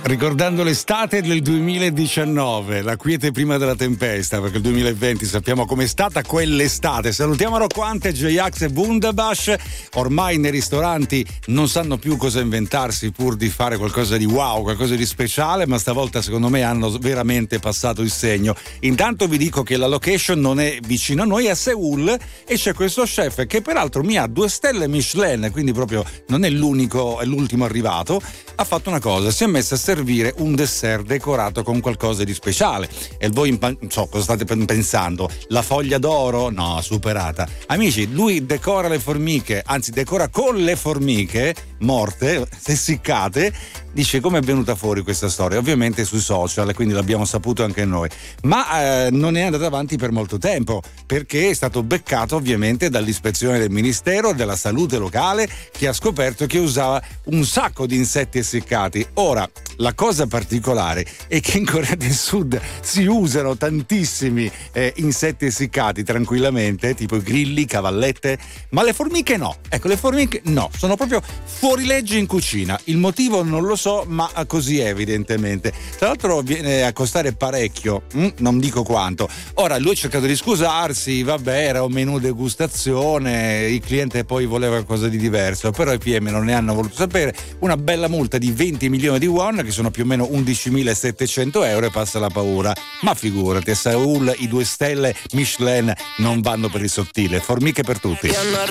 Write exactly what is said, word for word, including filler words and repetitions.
Ricordando l'estate del duemiladiciannove, la quiete prima della tempesta, perché il duemilaventi sappiamo com'è stata quell'estate. Salutiamo Rocco Ante, J-Ax e Wunderbash. Ormai nei ristoranti non sanno più cosa inventarsi pur di fare qualcosa di wow, qualcosa di speciale, ma stavolta secondo me hanno veramente passato il segno. Intanto vi dico che la location non è vicino a noi, è a Seul, e c'è questo chef che peraltro mi ha due stelle Michelin, quindi proprio non è l'unico, è l'ultimo arrivato. Ha fatto una cosa, si è messo a servire un dessert decorato con qualcosa di speciale. E voi non so cosa state pensando, la foglia d'oro? No, superata. Amici, lui decora le formiche, anzi decora con le formiche morte, essiccate. Dice come è venuta fuori questa storia, ovviamente sui social, quindi l'abbiamo saputo anche noi, ma eh, non è andata avanti per molto tempo, perché è stato beccato ovviamente dall'ispezione del Ministero della Salute locale, che ha scoperto che usava un sacco di insetti essiccati. Ora, la cosa particolare è che in Corea del Sud si usano tantissimi eh, insetti essiccati tranquillamente, tipo i grilli, cavallette, ma le formiche no. Ecco, le formiche no, sono proprio fuori legge in cucina. Il motivo non lo so, ma così è evidentemente. Tra l'altro viene a costare parecchio, mm? non dico quanto. Ora lui ha cercato di scusarsi, vabbè, era un menù degustazione, il cliente poi voleva qualcosa di diverso, però i P M non ne hanno voluto sapere. Una bella multa di venti milioni di won, che sono più o meno undicimilasettecento euro, e passa la paura. Ma figurati, a Seul i due stelle Michelin non vanno per il sottile, formiche per tutti.